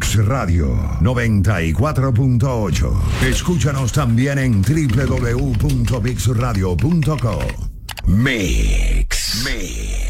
Mix Radio 94.8. Escúchanos también en www.mixradio.com. Mix.